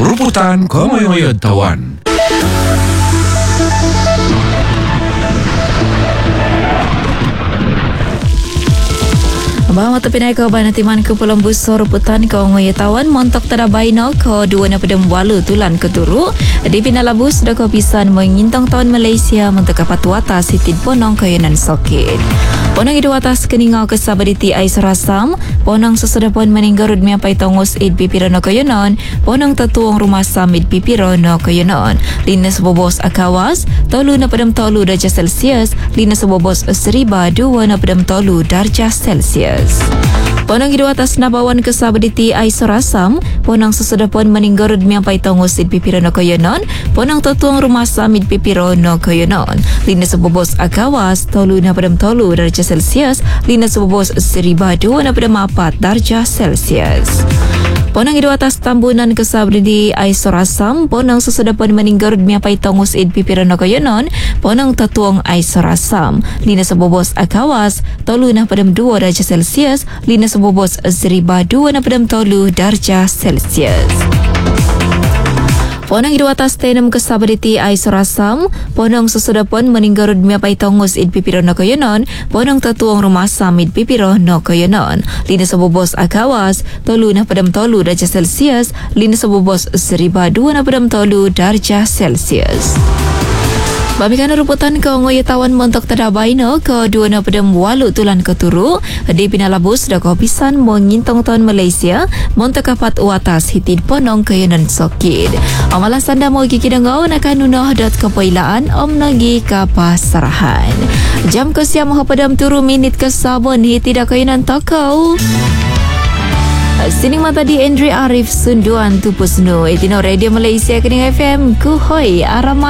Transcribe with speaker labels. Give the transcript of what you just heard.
Speaker 1: Ruputan Komoyoyo Tawan.
Speaker 2: Bahawa terpinai ke Bahan Timan ke Pulau Busur Ruputan ke Ngoyatawan montok terabai no ke 2.8 tulan keturu di Pinalabus dah kepisan mengintang tahun Malaysia montok kapatu atas hitin ponong ke Yunan Sokit. Ponong itu atas keningau ke Sabaditi Ais Rasam, ponong sesudah pon meninggarud miapai tongus id pipirono ke Yunan, ponong tetuang rumah samid pipirono ke Yunan. Linas bobos akawas, tolu na padam tolu darjah Celsius, linas bobos seriba 2 na padam tolu darjah Celsius. Ponong hidu atas nabawan ke Sabaditi Ais Rasam, ponong sesudah pon meninggarud miapai tongus id pipirono ke Yunan, ponong tetuang rumah samid pipirono ke Yunan. Linas bobos akawas, tolu na padam tolu darjah Celsius, linas bobos seriba 2 na padam 4 darjah Celsius. Ponong hidu atas tambunan ke Sabaditi Ais Rasam, ponong sesudah pon meninggarud miapai tongus id pipirono ke Yunan, ponong tetuang Ais Rasam, linas bobos akawas, tolu na padam 2 darjah Celsius, linas bobos seriba 2 na padam tolu darjah Celsius. Ponong hidu atas tenem ke Sabaditi Ais Rasam, ponong sesudah pon meninggarud miapai tongus id pipirono ke Yunan, ponong tetuang rumah samid pipirono ke Yunan. Linas bobos akawas, tolu na padam tolu darjah Celsius, linas bobos seriba 2 na padam tolu darjah Celsius. Bamikan ruputan ke Ngoyatawan montok terabai no ke 2 na padam 8 tulan keturu di Pinalabus dah kehabisan mengintong tahun Malaysia montok kapat atas hitin ponong ke Yunan Sokit. Amalah sanda mau gigi dengau nakan nunoh.kepailaan om nagi kapasarahan. Jam ke siam padam turu minit ke sabun hiti dah ke Yunan Tokau. Sining mata di Andre Arif Sunduan Tupusnu Etino Radio Malaysia Kening FM Kuhoi Aramai